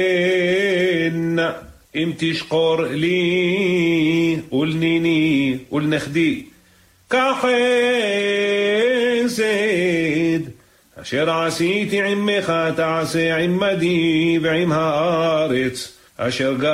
אם תשקור לי ולניני ולנכדי כחסד אשר עשיתי עמך תעשה עמדי ועם הארץ אשר